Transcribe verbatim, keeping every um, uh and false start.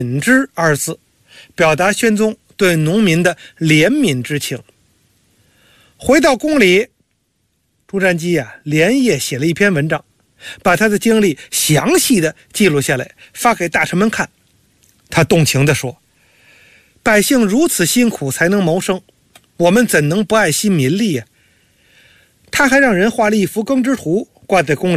悯之二字，表达宣宗对农民的怜悯之情。回到宫里，朱瞻基啊，连夜写了一篇文章，把他的经历详细的记录下来，发给大臣们看。他动情地说，百姓如此辛苦才能谋生，我们怎能不爱惜民力呀、啊？他还让人画了一幅耕织图挂在宫里。